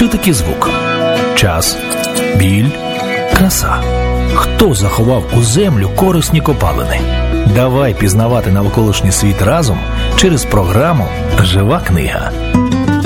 Що таке звук? Час, біль, краса. Хто заховав у землю корисні копалини? Давай пізнавати навколишній світ разом через програму «Жива книга».